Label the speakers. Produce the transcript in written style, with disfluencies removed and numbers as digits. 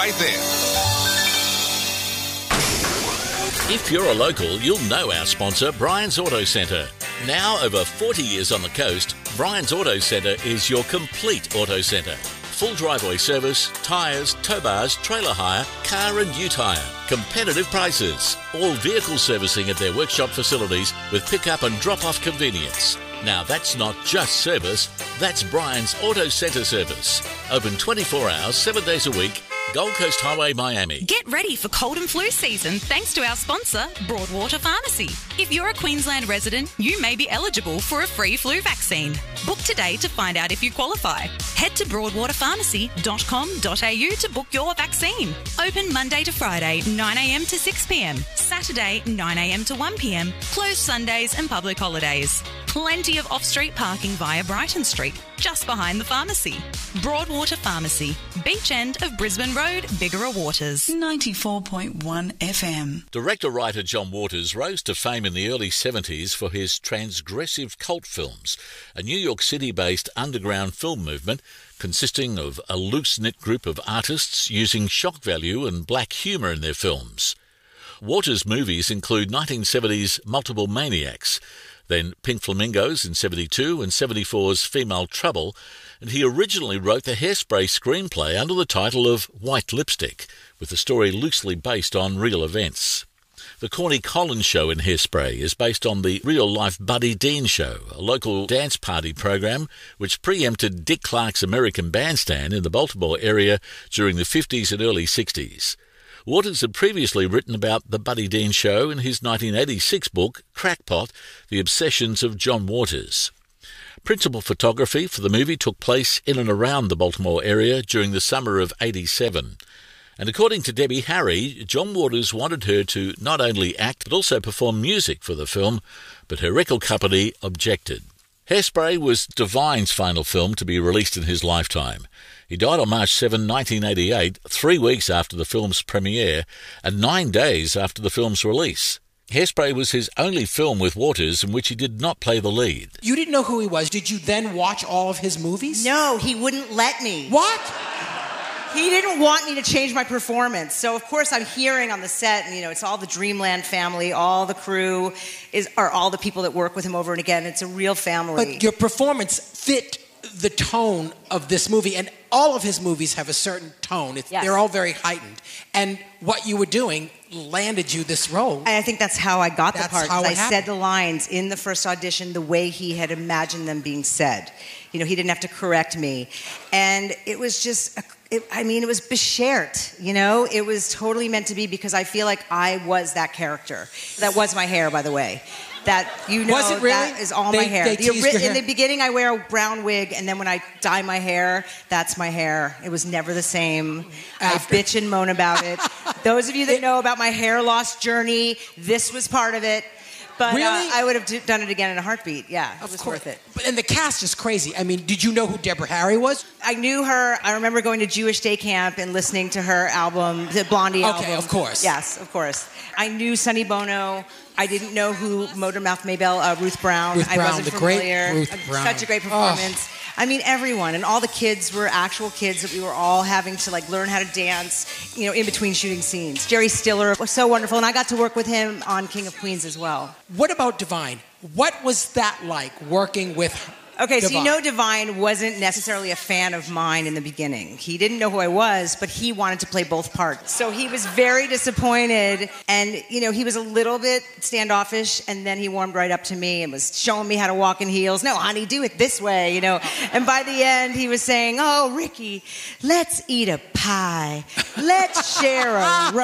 Speaker 1: right there.
Speaker 2: If you're a local, you'll know our sponsor, Brian's Auto Centre. Now over 40 years on the coast, Brian's Auto Centre is your complete auto centre. Full driveway service, tyres, tow bars, trailer hire, car and ute hire. Competitive prices. All vehicle servicing at their workshop facilities with pick-up and drop-off convenience. Now that's not just service, that's Brian's Auto Centre service. Open 24 hours, 7 days a week, Gold Coast Highway, Miami.
Speaker 3: Get ready for cold and flu season thanks to our sponsor, Broadwater Pharmacy. If you're a Queensland resident, you may be eligible for a free flu vaccine. Book today to find out if you qualify. Head to broadwaterpharmacy.com.au to book your vaccine. Open Monday to Friday, 9am to 6pm. Saturday, 9am to 1pm. Closed Sundays and public holidays. Plenty of off-street parking via Brighton Street, just behind the pharmacy. Broadwater Pharmacy, beach end of Brisbane Road, Bigara Waters.
Speaker 4: 94.1 FM.
Speaker 2: Director-writer John Waters rose to fame in the early 70s for his transgressive cult films, a New York City-based underground film movement consisting of a loose-knit group of artists using shock value and black humour in their films. Waters' movies include 1970's Multiple Maniacs, then Pink Flamingos in 72 and 74's Female Trouble, and he originally wrote the Hairspray screenplay under the title of White Lipstick, with the story loosely based on real events. The Corny Collins show in Hairspray is based on the real-life Buddy Dean show, a local dance party program which preempted Dick Clark's American Bandstand in the Baltimore area during the 50s and early 60s. Waters had previously written about the Buddy Dean show in his 1986 book, Crackpot, The Obsessions of John Waters. Principal photography for the movie took place in and around the Baltimore area during the summer of '87. And according to Debbie Harry, John Waters wanted her to not only act but also perform music for the film, but her record company objected. Hairspray was Divine's final film to be released in his lifetime. He died on March 7, 1988, 3 weeks after the film's premiere and 9 days after the film's release. Hairspray was his only film with Waters in which he did not play the lead.
Speaker 5: You didn't know who he was. Did you then watch all of his movies?
Speaker 6: No, he wouldn't let me.
Speaker 5: What?
Speaker 6: He didn't want me to change my performance. So, of course, I'm hearing on the set, and, it's all the Dreamland family, all the crew, are all the people that work with him over and again. It's a real family.
Speaker 5: But your performance fit the tone of this movie, and all of his movies have a certain tone.
Speaker 6: Yes.
Speaker 5: They're all very heightened. And what you were doing landed you this role.
Speaker 6: And I think that's how I got the part.
Speaker 5: How
Speaker 6: I said the lines in the first audition the way he had imagined them being said. He didn't have to correct me. And it was just... it was beshert, It was totally meant to be because I feel like I was that character. That was my hair, by the way. That,
Speaker 5: was it really?
Speaker 6: That is all my hair. In the beginning, I wear a brown wig, and then when I dye my hair, that's my hair. It was never the same.
Speaker 5: After.
Speaker 6: I bitch and moan about it. Those of you that know about my hair loss journey, this was part of it. But
Speaker 5: really?
Speaker 6: I would have done it again in a heartbeat. Yeah, it was worth it.
Speaker 5: And the cast is crazy. Did you know who Deborah Harry was?
Speaker 6: I knew her. I remember going to Jewish Day Camp and listening to her album, the Blondie album.
Speaker 5: Okay, of course.
Speaker 6: Yes, of course. I knew Sonny Bono. I didn't know who Motormouth Maybelle, Ruth Brown.
Speaker 5: Ruth Brown,
Speaker 6: I wasn't familiar.
Speaker 5: Great Ruth Brown.
Speaker 6: Such a great performance. Everyone. And all the kids were actual kids that we were all having to learn how to dance, in between shooting scenes. Jerry Stiller was so wonderful. And I got to work with him on King of Queens as well.
Speaker 5: What about Divine? What was that like, working with
Speaker 6: Okay,
Speaker 5: Divine?
Speaker 6: so Divine wasn't necessarily a fan of mine in the beginning. He didn't know who I was, but he wanted to play both parts. So he was very disappointed, and, he was a little bit standoffish, and then he warmed right up to me and was showing me how to walk in heels. No, honey, do it this way, And by the end, he was saying, oh, Ricky, let's eat a pie. Let's share a roast.